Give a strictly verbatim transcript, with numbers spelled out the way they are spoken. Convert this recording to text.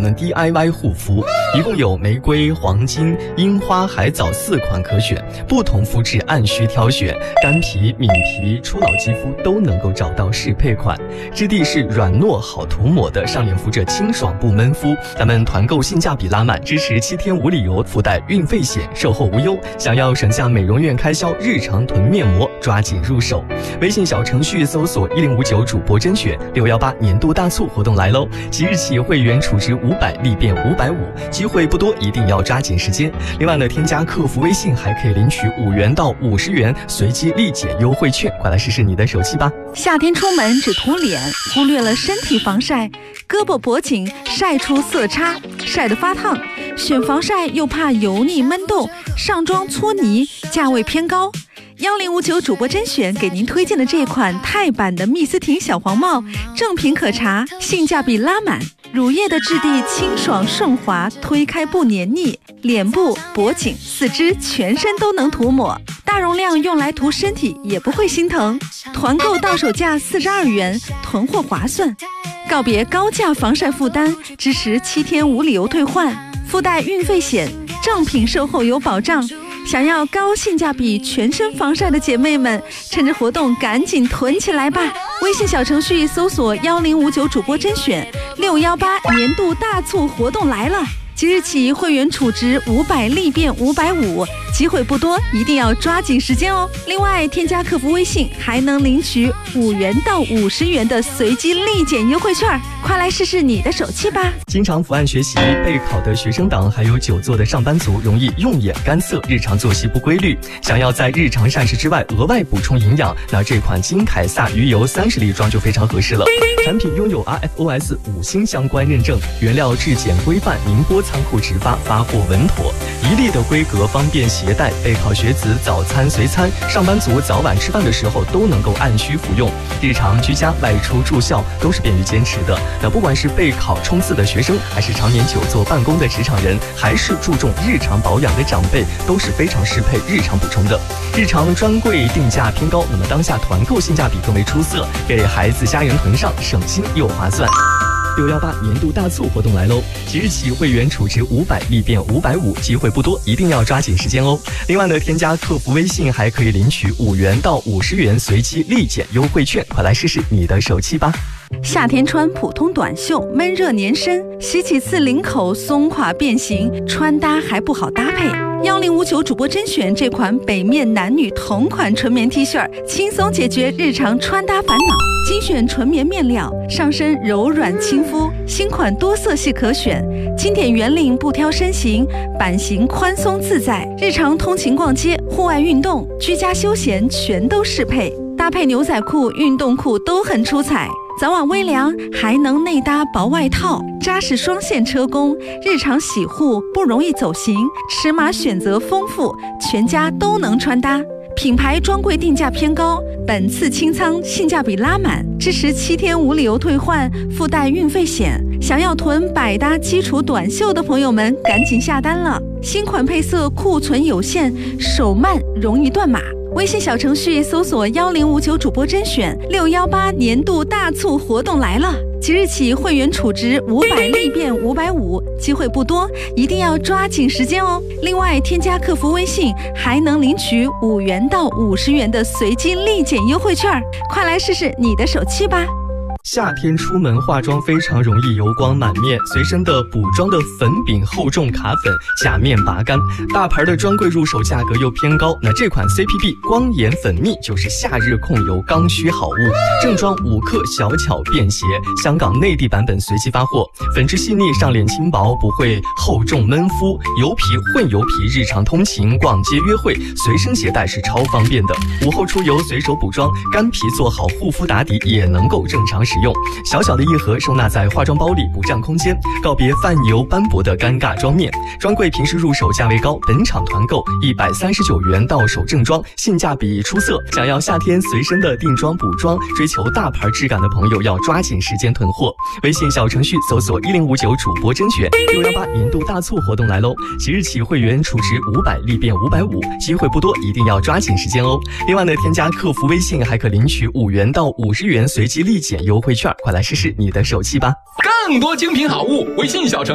们 D I Y 护肤，一共有玫瑰、黄金、樱花、海藻四款可选，不同肤质按需挑选，干皮、敏皮、初老肌肤都能够找到适配款，质地是软糯好涂抹的，上脸敷着清爽不闷肤。咱们团购性价比拉满，支持七天无理由，附带运费险，售后无忧。想要省下美容院开销，日常囤面膜，抓紧入手。微信小程序搜索一零五九主播甄选，六一八年度大促活动来喽！即日起会员储值五百立变五百五，机会不多，一定要抓紧时间。另外呢，添加客服微信还可以领取五元到五十元随机立减优惠券，快来试试你的手气吧！ 夏天出门只涂脸，忽略了身体防晒，胳膊脖颈晒出色差，晒得发烫，选防晒又怕油腻闷痘，上妆搓泥，价位偏高。幺零五九主播甄选给您推荐的这款钛版的蜜丝婷小黄帽，正品可查，性价比拉满。乳液的质地清爽顺滑，推开不黏腻，脸部、脖颈、四肢、全身都能涂抹，大容量用来涂身体也不会心疼。团购到手价四十二元，囤货划算。告别高价防晒负担，支持七天无理由退换，附带运费险，正品售后有保障。想要高性价比全身防晒的姐妹们，趁着活动赶紧囤起来吧！微信小程序搜索幺零五九主播甄选，六一八年度大促活动来了！即日起会员储值五百立变五百五，机会不多，一定要抓紧时间哦。另外，添加客服微信还能领取五元到五十元的随机立减优惠券，快来试试你的手气吧！ 经常伏案学习、备考的学生党，还有久坐的上班族，容易用眼干涩，日常作息不规律，想要在日常膳食之外额外补充营养，那这款金凯撒鱼油三十粒装就非常合适了。产品拥有 R F O S 五星相关认证，原料质检规范，宁波仓库直发，发货稳妥，一粒的规格方便携带，备考学子早餐随餐，上班族早晚吃饭的时候都能够按需服用，日常居家外出住校都是便于坚持的。那不管是备考冲刺的学生，还是常年久坐办公的职场人，还是注重日常保养的长辈，都是非常适配日常补充的。日常专柜定价偏高，那么当下团购性价比更为出色，给孩子家人囤上，省心又划算。六一八年度大促活动来喽！即日起会员储值五百立变五百五，机会不多，一定要抓紧时间哦。另外呢，添加客服微信还可以领取五元到五十元随机立减优惠券，快来试试你的手气吧！ 夏天穿普通短袖，闷热粘身，洗几次领口松垮变形，穿搭还不好搭配。幺零五九主播甄选这款北面男女同款纯棉 T 恤，轻松解决日常穿搭烦恼。精选纯棉面料，上身柔软亲肤，新款多色系可选，经典圆领不挑身形，版型宽松自在，日常通勤逛街、户外运动、居家休闲全都适配，搭配牛仔裤、运动裤都很出彩。早晚微凉，还能内搭薄外套，扎实双线车工，日常洗护不容易走形，尺码选择丰富，全家都能穿搭。品牌专柜定价偏高，本次清仓性价比拉满，支持七天无理由退换，附带运费险。想要囤百搭基础短袖的朋友们，赶紧下单了！新款配色库存有限，手慢容易断码。微信小程序搜索幺零五九主播甄选，六一八年度大促活动来了！即日起会员储值五百立变五百五，机会不多，一定要抓紧时间哦。另外，添加客服微信还能领取五元到五十元的随机立减优惠券，快来试试你的手气吧！ 夏天出门化妆非常容易油光满面，随身的补妆的粉饼厚重卡粉，假面拔干，大牌的专柜入手价格又偏高，那这款 C P B 光眼粉蜜就是夏日控油刚需好物，正装五克小巧便携，香港内地版本随机发货，粉质细腻，上脸轻薄，不会厚重闷肤，油皮混油皮，日常通勤逛街约会随身携带是超方便的，午后出游随手补妆，干皮做好护肤打底也能够正常使用，小小的一盒收纳在化妆包里不占空间，告别泛油斑驳的尴尬妆面。专柜平时入手价位高，本场团购一百三十九元到手正装，性价比出色。想要夏天随身的定妆补妆，追求大牌质感的朋友要抓紧时间囤货。微信小程序搜索一零五九主播甄选，六一八年度大促活动来喽！即日起会员储值五百立变五百五，机会不多，一定要抓紧时间哦。另外呢，添加客服微信还可领取五元到五十元随机立减优惠券，快来试试你的手气吧！ 更多精品好物，微信小程